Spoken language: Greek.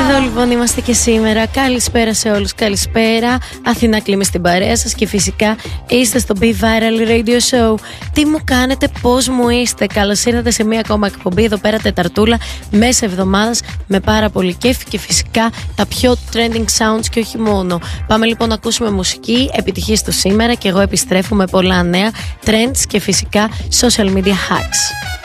Εδώ λοιπόν είμαστε και σήμερα. Καλησπέρα σε όλους, καλησπέρα. Αθηνά Κλίμη στην παρέα σας και φυσικά είστε στο Be Viral Radio Show. Τι μου κάνετε, πώς μου είστε? Καλώς ήρθατε σε μία ακόμα εκπομπή εδώ πέρα, Τεταρτούλα, μέσα εβδομάδας, με πάρα πολύ κέφι και φυσικά τα πιο trending sounds και όχι μόνο. Πάμε λοιπόν να ακούσουμε μουσική, επιτυχίες του σήμερα και εγώ επιστρέφω με πολλά νέα trends και φυσικά social media hacks.